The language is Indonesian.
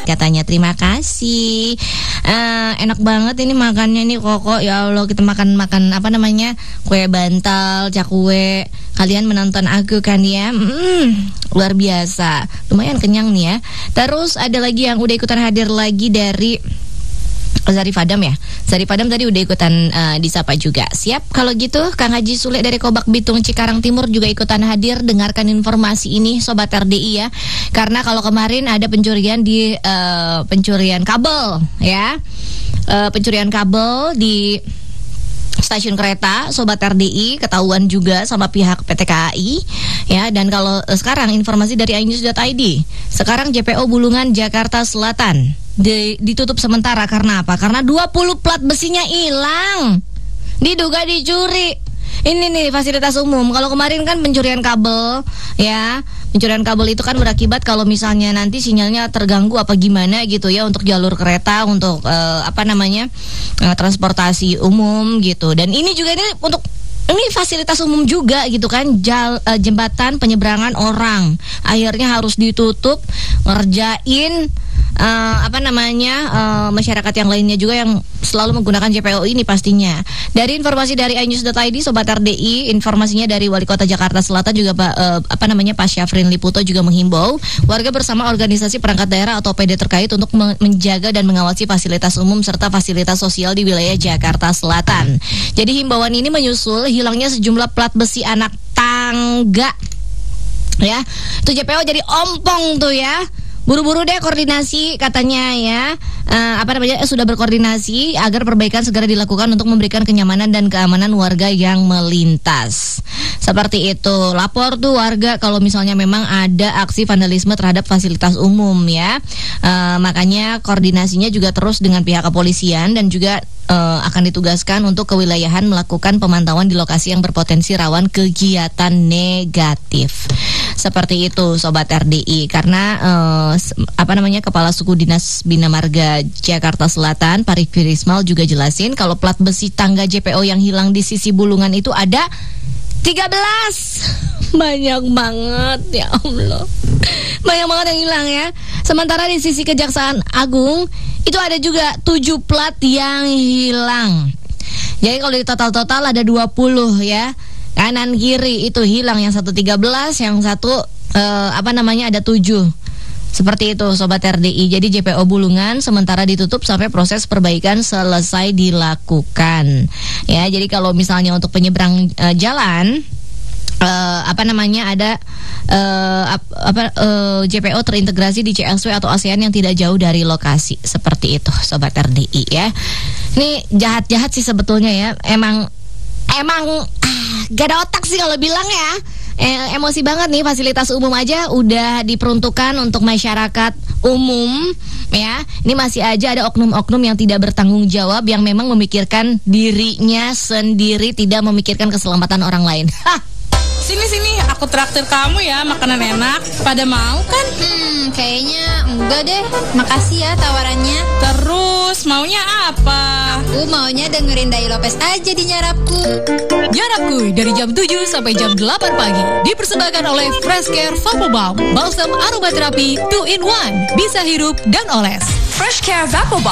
katanya. Terima kasih. Enak banget ini makannya nih Koko. Ya Allah, kita makan apa namanya, kue bantal, cakwe. Kalian menonton aku kan ya. Luar biasa. Lumayan kenyang nih ya. Terus ada lagi yang udah ikutan hadir lagi dari Zari Fadam ya. Zari Fadam tadi udah ikutan disapa juga. Siap kalau gitu. Kang Haji Sule dari Kobak Bitung Cikarang Timur juga ikutan hadir. Dengarkan informasi ini Sobat RDI ya. Karena kalau kemarin ada pencurian di pencurian kabel ya. Pencurian kabel di stasiun kereta Sobat RDI ketahuan juga sama pihak PT KAI ya. Dan kalau sekarang informasi dari iNews.id, sekarang JPO Bulungan Jakarta Selatan ditutup sementara karena apa? Karena 20 plat besinya hilang. Diduga dicuri. Ini nih fasilitas umum. Kalau kemarin kan pencurian kabel ya. Pencurian kabel itu kan berakibat kalau misalnya nanti sinyalnya terganggu apa gimana gitu ya untuk jalur kereta, untuk transportasi umum gitu. Dan ini juga ini untuk fasilitas umum juga gitu kan, jembatan penyeberangan orang akhirnya harus ditutup, ngerjain masyarakat yang lainnya juga yang selalu menggunakan JPO ini pastinya. Dari informasi dari iNews.id Sobat RDI, informasinya dari Wali Kota Jakarta Selatan juga Pak Syafrin Liputo juga menghimbau warga bersama organisasi perangkat daerah atau PD terkait untuk menjaga dan mengawasi fasilitas umum serta fasilitas sosial di wilayah Jakarta Selatan. Jadi himbauan ini menyusul hilangnya sejumlah plat besi anak tangga ya. Itu JPO jadi ompong tuh ya. Buru-buru deh koordinasi katanya ya. Sudah berkoordinasi agar perbaikan segera dilakukan untuk memberikan kenyamanan dan keamanan warga yang melintas. Seperti itu. Lapor tuh warga kalau misalnya memang ada aksi vandalisme terhadap fasilitas umum ya. Makanya koordinasinya juga terus dengan pihak kepolisian dan juga akan ditugaskan untuk kewilayahan melakukan pemantauan di lokasi yang berpotensi rawan kegiatan negatif. Seperti itu Sobat RDI. Karena Kepala Suku Dinas Bina Marga Jakarta Selatan Parik Firismal juga jelasin kalau plat besi tangga JPO yang hilang di sisi Bulungan itu ada 13. Banyak banget ya Allah. Banyak banget yang hilang ya. Sementara di sisi Kejaksaan Agung itu ada juga 7 plat yang hilang. Jadi kalau di total ada 20 ya. Kanan kiri itu hilang, yang satu 13, yang satu ada 7. Seperti itu Sobat RDI. Jadi JPO Bulungan sementara ditutup sampai proses perbaikan selesai dilakukan. Ya, jadi kalau misalnya untuk penyeberang jalan JPO terintegrasi di CSW atau ASEAN yang tidak jauh dari lokasi. Seperti itu Sobat RDI ya. Ini jahat-jahat sih sebetulnya ya. Emang gak ada otak sih kalau bilang ya. Emosi banget nih, fasilitas umum aja udah diperuntukkan untuk masyarakat umum ya. Ini masih aja ada oknum-oknum yang tidak bertanggung jawab, yang memang memikirkan dirinya sendiri, tidak memikirkan keselamatan orang lain. Sini, aku traktir kamu ya, makanan enak. Pada mau kan? Kayaknya enggak deh. Makasih ya tawarannya. Terus maunya apa? Aku maunya dengerin Dai Lopez aja di Nyarapku. Nyarapku dari jam 7 sampai jam 8 pagi. Dipersembahkan oleh Fresh Care Vapo Balm, balsam aromaterapi 2 in 1. Bisa hirup dan oles. Fresh Care Vapo Balm